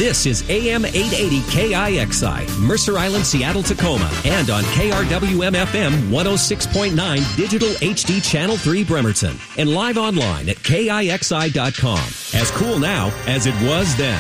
This is AM 880 KIXI, Mercer Island, Seattle, Tacoma, and on KRWM-FM 106.9 Digital HD Channel 3 Bremerton, and live online at KIXI.com. As cool now as it was then.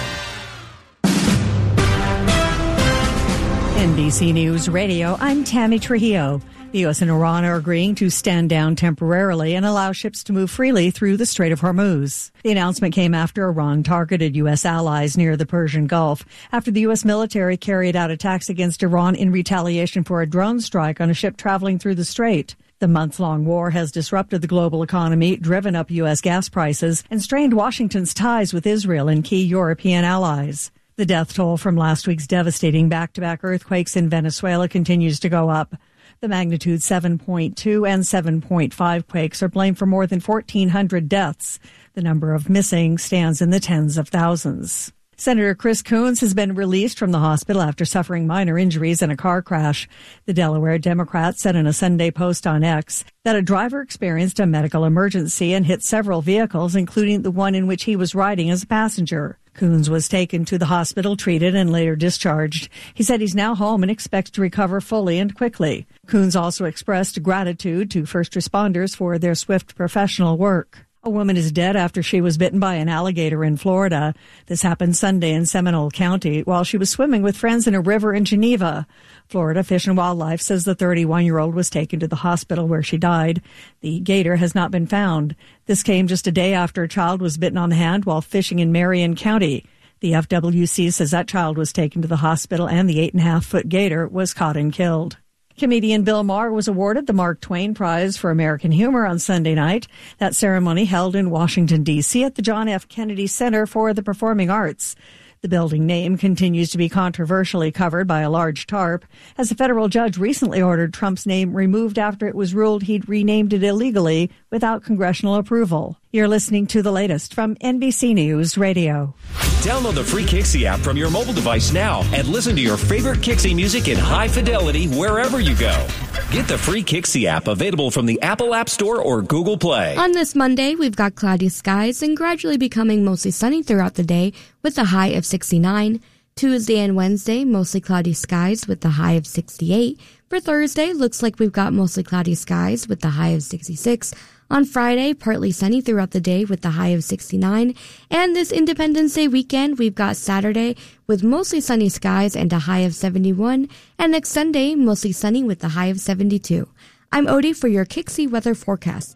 NBC News Radio, I'm Tammy Trujillo. The U.S. and Iran are agreeing to stand down temporarily and allow ships to move freely through the Strait of Hormuz. The announcement came after Iran targeted U.S. allies near the Persian Gulf after the U.S. military carried out attacks against Iran in retaliation for a drone strike on a ship traveling through the strait. The months-long war has disrupted the global economy, driven up U.S. gas prices, and strained Washington's ties with Israel and key European allies. The death toll from last week's devastating back-to-back earthquakes in Venezuela continues to go up. The magnitude 7.2 and 7.5 quakes are blamed for more than 1,400 deaths. The number of missing stands in the tens of thousands. Senator Chris Coons has been released from the hospital after suffering minor injuries in a car crash. The Delaware Democrat said in a Sunday post on X that a driver experienced a medical emergency and hit several vehicles, including the one in which he was riding as a passenger. Coons was taken to the hospital, treated, and later discharged. He said he's now home and expects to recover fully and quickly. Coons also expressed gratitude to first responders for their swift professional work. A woman is dead after she was bitten by an alligator in Florida. This happened Sunday in Seminole County while she was swimming with friends in a river in Geneva. Florida Fish and Wildlife says the 31-year-old was taken to the hospital where she died. The gator has not been found. This came just a day after a child was bitten on the hand while fishing in Marion County. The FWC says that child was taken to the hospital and the 8.5-foot gator was caught and killed. Comedian Bill Maher was awarded the Mark Twain Prize for American Humor on Sunday night. That ceremony held in Washington, D.C. at the John F. Kennedy Center for the Performing Arts. The building name continues to be controversially covered by a large tarp, as a federal judge recently ordered Trump's name removed after it was ruled he'd renamed it illegally without congressional approval. You're listening to the latest from NBC News Radio. Download the free Kixie app from your mobile device now and listen to your favorite Kixie music in high fidelity wherever you go. Get the free Kixie app available from the Apple App Store or Google Play. On this Monday, we've got cloudy skies and gradually becoming mostly sunny throughout the day with a high of 69. Tuesday and Wednesday, mostly cloudy skies with the high of 68. For Thursday, looks like we've got mostly cloudy skies with the high of 66. On Friday, partly sunny throughout the day with the high of 69. And this Independence Day weekend, we've got Saturday with mostly sunny skies and a high of 71. And next Sunday, mostly sunny with the high of 72. I'm Odie for your Kixie weather forecast.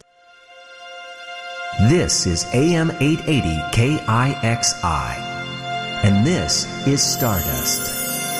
This is AM 880 KIXI. And this is Stardust.